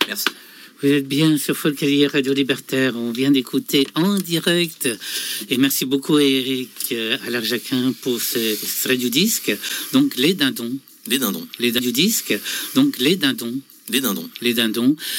Merci. Vous êtes bien sur Folkalier Radio Libertaire. On vient d'écouter en direct. Et merci beaucoup à Eric Alarjaquin pour cet extrait du disque. Donc, Les Dindons. Les dindons. Les dindons du disque. Donc, Les Dindons. Les dindons. Les Dindons.